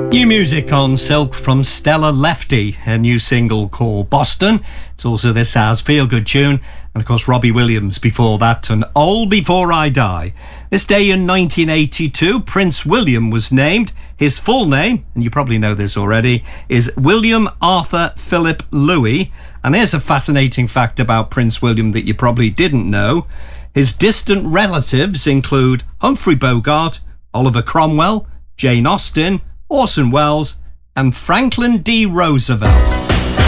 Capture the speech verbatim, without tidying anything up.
New music on Silk from Stella Lefty, a new single called Boston. It's also this hour's feel-good tune, and of course Robbie Williams before that, and All Before I Die. This day in nineteen eighty-two, Prince William was named. His full name, and you probably know this already, is William Arthur Philip Louis. And here's a fascinating fact about Prince William that you probably didn't know. His distant relatives include Humphrey Bogart, Oliver Cromwell, Jane Austen, Orson Welles and Franklin D. Roosevelt.